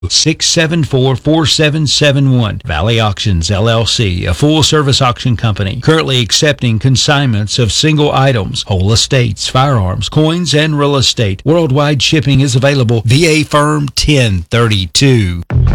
674-4771. Valley Auctions, LLC, a full-service auction company, currently accepting consignments of single items, whole estates, firearms, coins, and real estate. Worldwide shipping is available. VA Firm 1032.